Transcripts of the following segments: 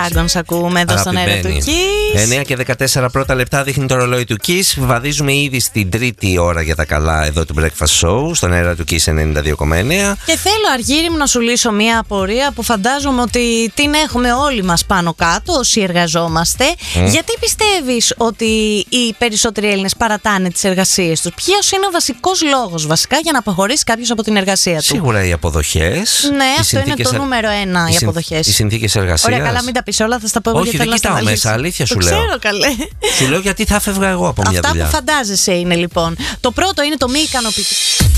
Άγκονς ακούμε εδώ στον αέρα του Kiss. 9 και 14 πρώτα λεπτά δείχνει το ρολόι του Kiss. Βαδίζουμε ήδη στην τρίτη ώρα για τα καλά εδώ του Breakfast Show στον αέρα του Kiss 92,9. Και θέλω, Αργύρι μου, να σου λύσω μια απορία που φαντάζομαι ότι την έχουμε όλοι μας πάνω κάτω όσοι εργαζόμαστε. Γιατί πιστεύεις ότι οι περισσότεροι Έλληνες παρατάνε τις εργασίες τους? Ποιος είναι ο βασικός λόγος βασικά για να αποχωρήσει κάποιος από την εργασία του? Σίγουρα οι αποδοχές. Ναι, αυτό είναι το νούμερο ένα, οι αποδοχές. Οι συνθήκες εργασίας. Ωραία, καλά, μην τα πεις όλα, θα στα πω εγώ. Όχι, δεν κοιτάω μέσα, αλήθεια σου λέω. Ξέρω, καλέ. Σου λέω γιατί θα φεύγα εγώ από μια δουλειά. Αυτά που φαντάζεσαι είναι λοιπόν. Το πρώτο είναι το μη ικανοποιητικό.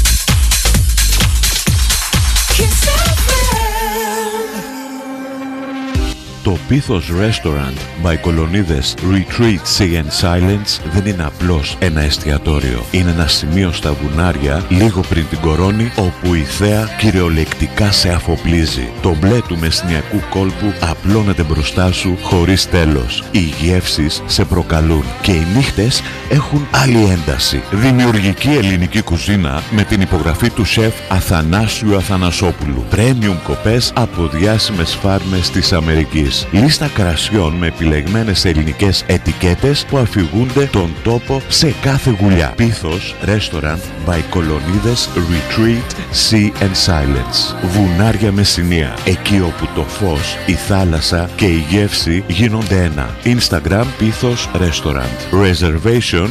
Το Πίθος Restaurant by Κολονίδες Retreat Sea and Silence δεν είναι απλώς ένα εστιατόριο. Είναι ένα σημείο στα βουνάρια λίγο πριν την Κορώνη, όπου η θέα κυριολεκτικά σε αφοπλίζει. Το μπλε του μεσνιακού κόλπου απλώνεται μπροστά σου χωρίς τέλος. Οι γεύσεις σε προκαλούν και οι νύχτες έχουν άλλη ένταση. Δημιουργική ελληνική κουζίνα με την υπογραφή του σεφ Αθανάσιου Αθανασόπουλου. Premium κοπές από διάσημες φάρμες της Αμερικής. Λίστα κρασιών με επιλεγμένες ελληνικές ετικέτες που αφηγούνται τον τόπο σε κάθε γουλιά. Πίθος Restaurant by Κολονίδες Retreat Sea and Silence. Βουνάρια Μεσσηνία. Εκεί όπου το φως, η θάλασσα και η γεύση γίνονται ένα. Instagram Πίθος Restaurant. Reservation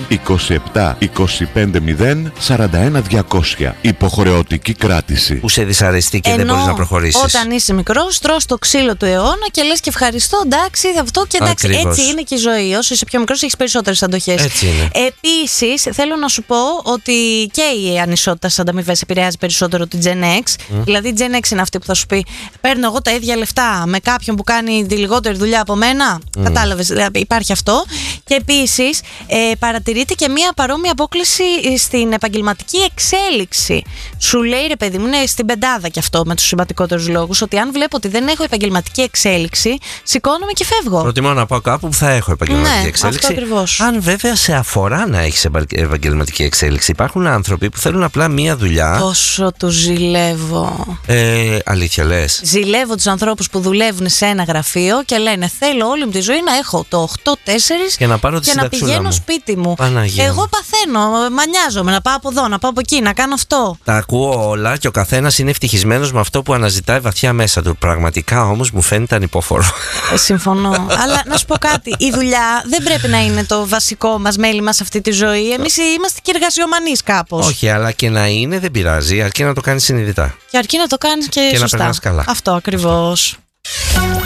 27 25 0 41 200. Υποχρεωτική κράτηση. Που σε δυσαρεστεί και δεν μπορείς να προχωρήσεις. Όταν είσαι μικρός, τρως το ξύλο του αιώνα και λες και ευχαριστώ, εντάξει, αυτό και εντάξει. Ακριβώς. Έτσι είναι και η ζωή. Όσο είσαι πιο μικρός, έχεις περισσότερες αντοχές. Έτσι είναι. Επίσης, θέλω να σου πω ότι και η ανισότητα στις ανταμοιβές επηρεάζει περισσότερο την Gen X. Δηλαδή, η Gen X είναι αυτή που θα σου πει: παίρνω εγώ τα ίδια λεφτά με κάποιον που κάνει τη λιγότερη δουλειά από μένα. Κατάλαβες, δηλαδή, υπάρχει αυτό. Και επίσης, παρατηρείται και μία παρόμοια απόκλιση στην επαγγελματική εξέλιξη. Σου λέει, ρε παιδί μου, είναι στην πεντάδα κι αυτό με τους σημαντικότερους λόγους, ότι αν βλέπω ότι δεν έχω επαγγελματική εξέλιξη, σηκώνομαι και φεύγω. Προτιμώ να πάω κάπου που θα έχω επαγγελματική εξέλιξη. Αυτό ακριβώς. Αν βέβαια σε αφορά να έχεις επαγγελματική εξέλιξη. Υπάρχουν άνθρωποι που θέλουν απλά μία δουλειά. Πόσο τους ζηλεύω. Αλήθεια λες? Ζηλεύω τους ανθρώπους που δουλεύουν σε ένα γραφείο και λένε: θέλω όλη μου τη ζωή να έχω το 8-4 και να πάρω τη και να πηγαίνω μου σπίτι μου. Παναγία. Εγώ παθαίνω, μανιάζομαι να πάω από εδώ, να πάω από εκεί, να κάνω αυτό. Τα ακούω όλα και ο καθένας είναι ευτυχισμένος με αυτό που αναζητάει βαθιά μέσα του. Πραγματικά όμως μου φαίνεται ανυπόφορο. Συμφωνώ. Αλλά να σου πω κάτι. Η δουλειά δεν πρέπει να είναι το βασικό μας μέλημα σε αυτή τη ζωή. Εμείς είμαστε και εργασιομανείς κάπως. Όχι, αλλά και να είναι δεν πειράζει, αρκεί να το κάνεις συνειδητά. Και αρκεί να το κάνεις και σωστά. να περνάς καλά. Αυτό ακριβώς.